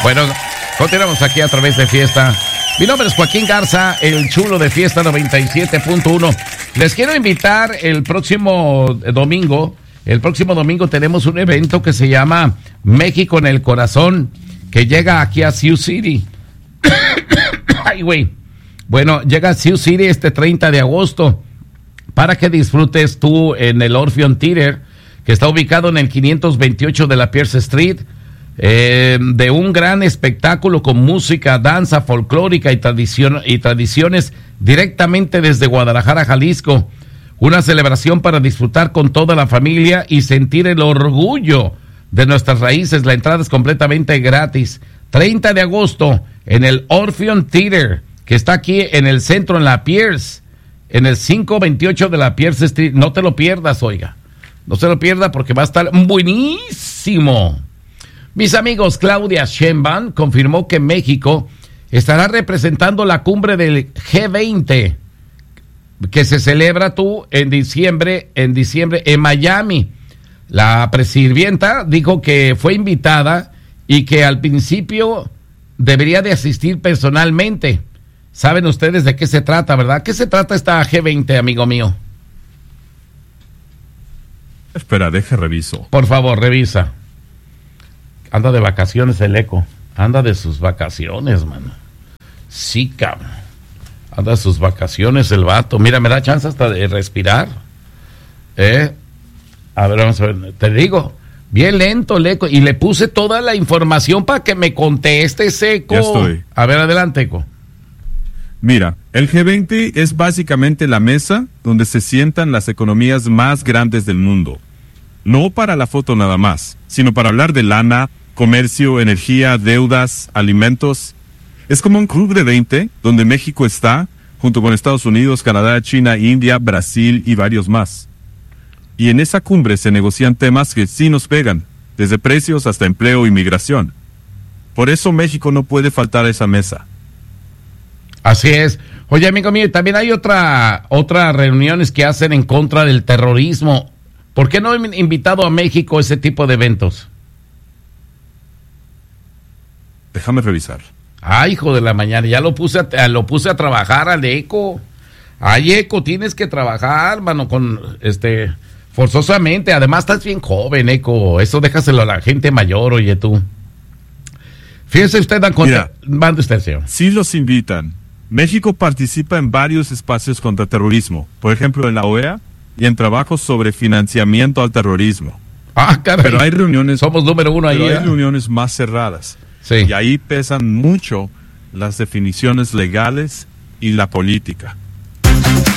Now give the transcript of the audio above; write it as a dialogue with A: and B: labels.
A: Bueno, continuamos aquí a través de Fiesta. Mi nombre es Joaquín Garza, el chulo de Fiesta 97.1. Les quiero invitar el próximo domingo. El próximo domingo tenemos un evento que se llama México en el Corazón, que llega aquí a Sioux City. Ay, güey. Bueno, llega a Sioux City este 30 de agosto para que disfrutes tú en el Orpheum Theater, que está ubicado en el 528 de la Pierce Street, de un gran espectáculo con música, danza folclórica y tradiciones directamente desde Guadalajara, Jalisco. Una celebración para disfrutar con toda la familia y sentir el orgullo de nuestras raíces. La entrada es completamente gratis. 30 de agosto en el Orpheum Theater, que está aquí en el centro, en la Pierce, en el 528 de la Pierce Street. No te lo pierdas, oiga. No se lo pierda porque va a estar buenísimo. Mis amigos, Claudia Sheinbaum confirmó que México estará representando la cumbre del G20 que se celebra en diciembre en Miami. La presidenta dijo que fue invitada y que al principio debería de asistir personalmente. Saben ustedes de qué se trata, ¿verdad? ¿Qué se trata esta G20, amigo mío?
B: Espera, reviso.
A: Por favor, revisa. Anda de vacaciones el Eco. Anda de sus vacaciones, mano. Sí, cabrón. Anda de sus vacaciones el vato. Mira, me da chance hasta de respirar. A ver, vamos a ver. Te digo, bien lento el Eco. Y le puse toda la información para que me conteste ese Eco.
B: Ya estoy.
A: A ver, adelante, Eco.
B: Mira, el G20 es básicamente la mesa donde se sientan las economías más grandes del mundo. No para la foto nada más, sino para hablar de lana, comercio, energía, deudas, alimentos. Es como un club de 20 donde México está, junto con Estados Unidos, Canadá, China, India, Brasil y varios más. Y en esa cumbre se negocian temas que sí nos pegan, desde precios hasta empleo y migración. Por eso México no puede faltar a esa mesa.
A: Así es. Oye, amigo mío, también hay otras reuniones que hacen en contra del terrorismo. ¿Por qué no han invitado a México a ese tipo de eventos?
B: Déjame revisar.
A: Ay, hijo de la mañana, ya lo puse a trabajar al Eco. Ay, Eco, tienes que trabajar, mano, forzosamente. Además, estás bien joven, Eco. Eso déjaselo a la gente mayor, oye tú. Fíjese usted, mande usted, señor.
B: Sí los invitan. México participa en varios espacios contra terrorismo, por ejemplo en la OEA y en trabajos sobre financiamiento al terrorismo.
A: Ah, caray.
B: Pero hay reuniones.
A: Somos número uno ahí.
B: Pero hay reuniones más cerradas.
A: Sí.
B: Y ahí pesan mucho las definiciones legales y la política.